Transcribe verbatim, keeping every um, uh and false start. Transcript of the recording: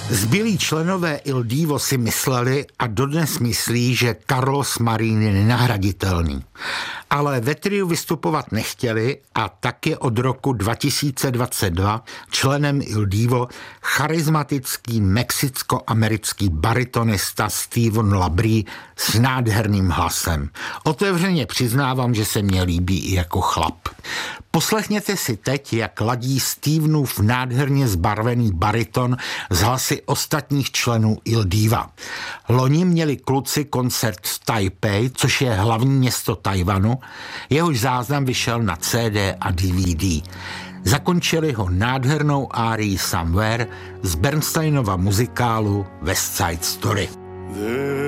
Zbylí členové Il Divo si mysleli a dodnes myslí, že Carlos Marín je nenahraditelný. Ale ve triu vystupovat nechtěli a tak je od roku dva tisíce dvacet dva členem Il Divo charismatický mexicko-americký baritonista Steven Labrie s nádherným hlasem. Otevřeně přiznávám, že se mně líbí i jako chlap. Poslechněte si teď, jak ladí Stevenův nádherně zbarvený bariton z hlasy ostatních členů Il Diva. Loni měli kluci koncert v Taipei, což je hlavní město Tajvanu, jehož záznam vyšel na C D a D V D. Zakončili ho nádhernou árií Somewhere z Bernsteinova muzikálu West Side Story.